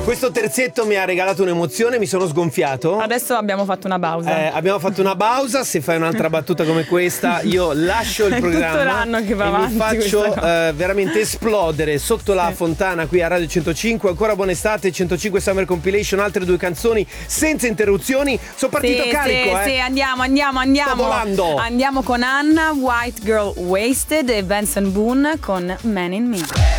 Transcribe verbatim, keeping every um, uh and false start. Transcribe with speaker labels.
Speaker 1: Questo terzetto mi ha regalato un'emozione, mi sono sgonfiato.
Speaker 2: Adesso abbiamo fatto una pausa.
Speaker 1: Eh, abbiamo fatto una pausa. Se fai un'altra battuta come questa, io lascio il
Speaker 2: È
Speaker 1: programma.
Speaker 2: tutto l'anno che va
Speaker 1: e
Speaker 2: avanti
Speaker 1: mi faccio
Speaker 2: questa cosa.
Speaker 1: eh, veramente esplodere sotto la fontana qui a Radio centocinque. Ancora buona estate, centocinque Summer Compilation, altre due canzoni senza interruzioni. Sono partito
Speaker 2: Sì,
Speaker 1: carico,
Speaker 2: sì,
Speaker 1: eh.
Speaker 2: sì, andiamo, andiamo, andiamo.
Speaker 1: Sto volando.
Speaker 2: Andiamo con Anna, White Girl Wasted e Benson Boone con Man in Me.